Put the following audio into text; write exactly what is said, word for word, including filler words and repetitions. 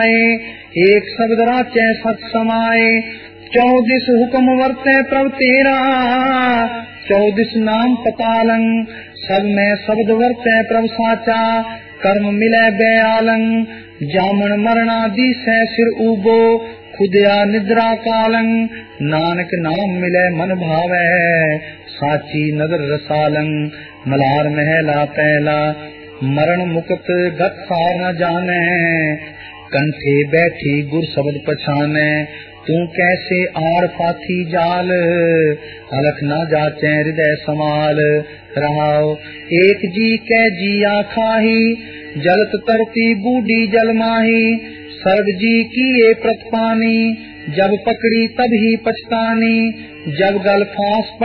एक शब्द राचे सत समाए, चौदिस हुक्म वर्ते प्रभ तेरा, चौदिस नाम पतालंग, सब में शब्द वर्ते प्रभ साचा, कर्म मिले बयालंग, जामन मरना दिशे सिर उबो, खुदया निद्रा कालंग, नानक नाम मिले मन भावे, साची नगर रसालंग, मलार महला पहला, मरण मुक्त गत सार न जाने, कंठे बैठी गुर शब्द पछाने, तू कैसे आड़ पाथी जाल, अलख न जाचे हृदय समाल, रहाओ एक जी कै जिया खाही, जलत तरती बूढ़ी जल माही, सर्ग जी की ये प्रतपानी, जब पकड़ी तब ही पछतानी, जब गल फांस